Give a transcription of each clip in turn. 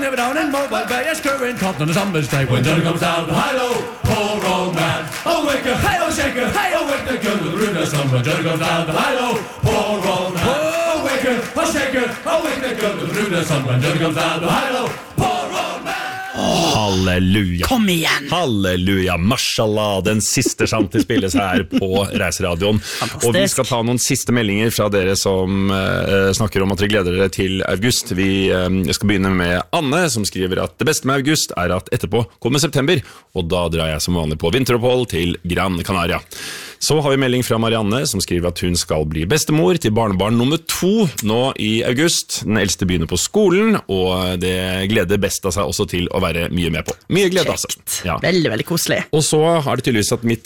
never down in Mobile Bay, a screwing cotton on a summer's day. When Johnny comes down, hi-lo, poor old man. Oh, wake her, hey-oh, shake her, hey-oh, wake the girl with the rudeness on. When Johnny comes down, hi-lo, poor old man. Oh, wake her, oh, shake her, oh, wake the girl with the rudeness on. When Johnny comes down, hi-lo, poor old man. Halleluja. Kom igjen. Halleluja, mashallah. Den siste shanty spilles her på Reiseradioen. Fantastisk. Og vi skal ta noen siste meldinger fra dere som snakker om at dere gleder dere til august. Vi skal begynne med Anne, som skriver at det beste med august er at etterpå kommer september, og da drar jeg som vanlig på vinteropphold til Gran Canaria. Så har vi melding fra Marianne, som skriver at hun skal bli bestemor til barnebarn nummer 2 nå i august. Den eldste begynner på skolen, og det gleder best av seg også til å være mye med på. Mye glede, altså. Ja. Veldig, veldig koselig. Og så har det tydeligvis at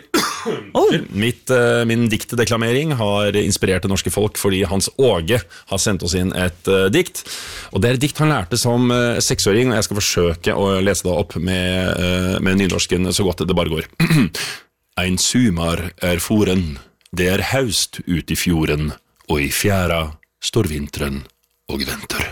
min diktdeklamering har inspirert det norske folk, fordi Hans Åge har sendt oss inn et dikt. Og det er et dikt han lærte som 6-åring, og jeg skal forsøke å lese det opp med nynorsken så godt det bare går. Ein sumar foren, det haust ut i fjorden, og i fjæra står vinteren og venter.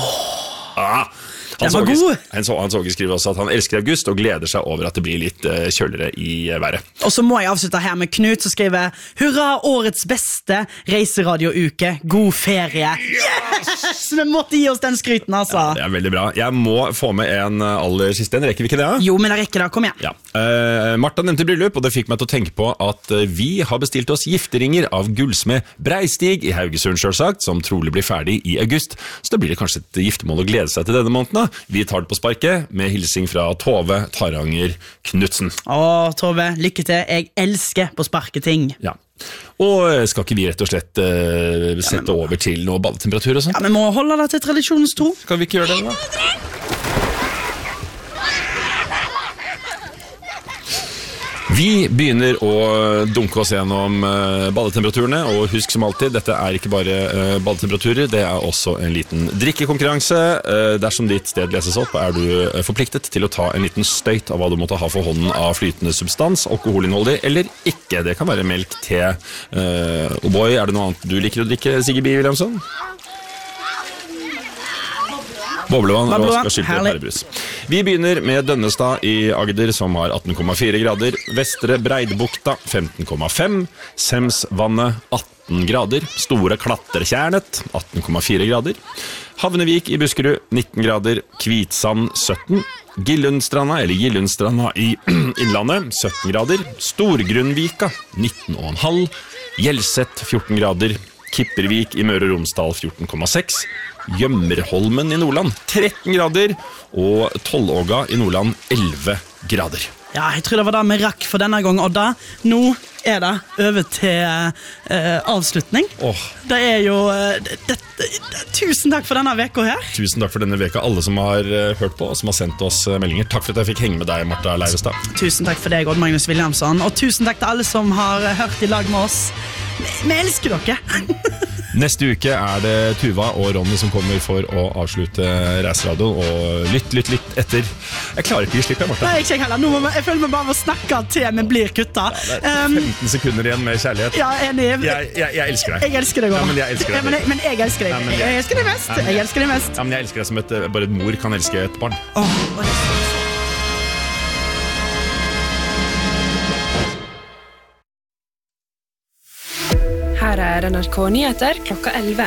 Hans Åge skriver også at han elsker august og gleder seg over at det blir litt kjøligere i været. Og så må jeg avslutte her med Knut som skriver: Hurra, årets beste reiseradiouke, god ferie. Yes! Vi måtte gi oss den skryten, altså. Ja, det er veldig bra. Jeg må få med en aller siste, rekker vi ikke det? Jo, men det rekker det, kom igjen. Ja. Martha nevnte bryllup, og det fikk meg til å tenke på at vi har bestilt oss gifteringer av gullsmed Breistig i Haugesund selvsagt, som trolig blir ferdig i august, så da blir det kanskje et giftermål å glede seg til denne måneden. Vi tar det på sparket med hilsing fra Tove Taranger Knudsen. Tove, lykke til. Jeg elsker på sparket ting. Ja. Og skal ikke vi rett og slett sette over til noe badetemperatur og sånn? Ja, vi må holde det til tradisjonens tro. Skal vi ikke gjøre det da? Vi begynner å dunke oss gjennom badetemperaturene, og husk som alltid, dette er ikke bare badetemperaturer, det er også en liten drikkekonkurranse. Dersom ditt sted leses opp, er du forpliktet til å ta en liten støyt av hva du måtte ha for hånden av flytende substans, alkoholinnholdig eller ikke. Det kan være melk, te. Boy, er det noe annet du liker å drikke, Sigge B. Williamson? Boblevann og Oskar Skilter pærebrus. Vi begynner med Dønnestad i Agder, som har 18,4 grader. Vestre Breidbukta 15,5. Semsvannet 18 grader. Store Klatretjernet 18,4 grader. Havnevik i Buskerud 19 grader. Kvitsand 17. Gillundstranda i Innlandet 17 grader. Storgrunnvika 19,5. Hjelset 14 grader. Kippervik i Møre og Romsdal 14,6. Gjømmerholmen i Nordland 13 grader, og Tollåga i Nordland 11 grader. Ja, jeg tror det var det vi rakk for denne gang, Odda. Nå er det over til avslutning. Det er jo tusen takk for denne veka her. Tusen takk for denne veka, alle som har hørt på og som har sendt oss meldinger. Takk for at jeg fikk henge med deg, Martha Leivestad. Tusen takk for deg, Odd Magnus Williamson. Og tusen takk til alle som har hørt i lag med oss. Vi elsker dere. Neste uke er det Tuva og Ronny som kommer for å avslutte Reiseradio. Og lytt etter. Jeg klarer ikke å slippe, Martha. Nei, ikke heller. Jeg føler meg bare å snakke til vi blir kutta. Ja, det er 15 sekunder igjen med kjærlighet. Ja, enig. Jeg elsker deg. Jeg elsker deg også. Ja, men jeg elsker deg. Men jeg elsker deg. Jeg elsker deg mest. Jeg elsker deg mest. Ja, men jeg elsker deg som bare et mor kan elske et barn. Her er NRK Nyheter klokka 11.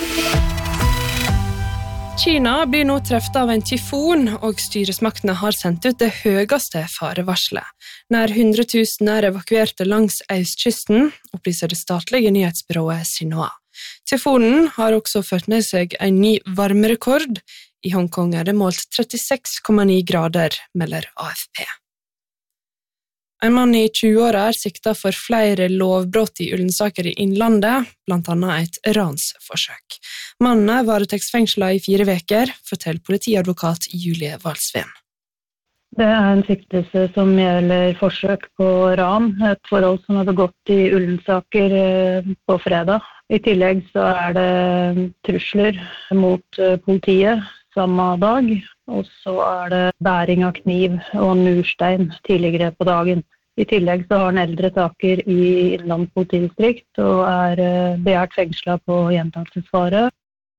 Kina blir nå treffet av en tyfon, og styresmaktene har sendt ut det høyeste farevarslet. Nær 100 000 er evakuerte langs østkysten, opplyser det statlige nyhetsbyrået Xinhua. Tyfonen har også ført med seg en ny varmerekord. I Hongkong er det målt 36,9 grader, melder AFP. En mann i 20-åra er siktet for flere lovbrott i Ullensaker i Innlandet, blant annet et ransforsøk. Mannen er varetektsfengslet i 4 uker, forteller politiadvokat Julie Valsveen. Det er en siktelse som gjelder forsøk på ran, et forhold som er begått i Ullensaker på fredag. I tillegg så er det trusler mot politiet samme dag, og så er det bæring av kniv og murstein tidligere på dagen. I tillegg så har en eldre taker i Innlandet politidistrikt og er begjært fengslet på gjentakelsesfare.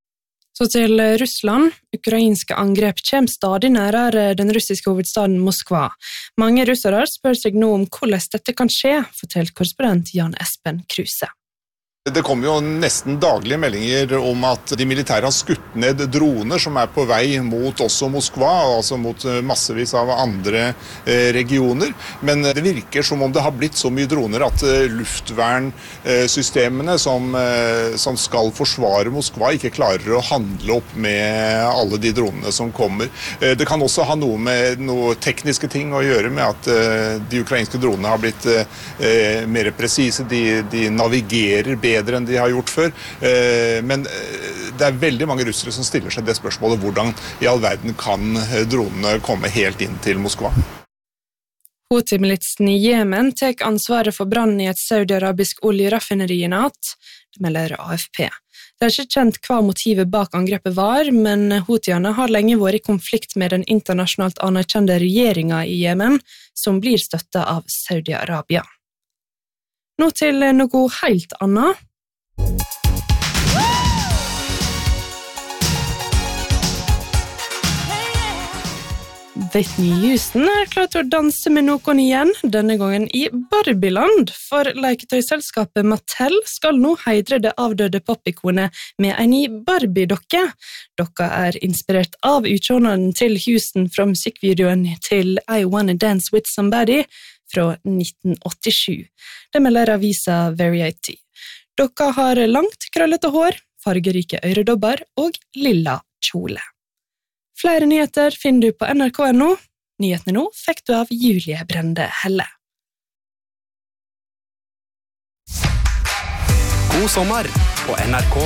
Så til Russland. Ukrainske angrep kommer stadig nærere den russiske hovedstaden Moskva. Mange russere spør seg nå om hvordan dette kan skje, fortalt korrespondent Jan Espen Kruse. Det kommer jo nesten daglige meldinger om at de militære har skutt ned droner som på vei mot også Moskva, altså mot massevis av andre regioner. Men det virker som om det har blitt så mye droner at luftvernsystemene som skal forsvare Moskva ikke klarer å handle opp med alle de dronene som kommer. Det kan også ha noe med noen tekniske ting å gjøre med at de ukrainske dronene har blitt mer presise, de navigerer bedre enn de har gjort før, men det veldig mange russere som stiller seg det spørsmålet, hvordan i all verden kan dronene komme helt inn til Moskva? Houthi-militsen i Jemen tek ansvaret for brannen i et saudi-arabisk oljeraffineri i natt, det melder AFP. Det ikke kjent hva motivet bak angrepet var, men Houthiene har lenge vært i konflikt med den internasjonalt anerkjente regjeringen i Jemen, som blir støttet av Saudi-Arabia. Nå til noe helt annet. Whitney Houston klar til å danse med noen igjen, denne gangen i Barbieland, for leketøyselskapet Mattel skal nå heidre det avdøde popikonet med en ny Barbie-dokke. Dokka inspirert av utseendet til Houston fra musikkvideoen til I Wanna Dance With Somebody fra 1987. Det melder avisa Variety. Dokka har langt, krøllete hår, fargerike øredobber og lilla kjole. Flere nyheter finner du på NRK.no. Nyhetene nå fikk du av Julie Brende Helle. God sommer på NRK.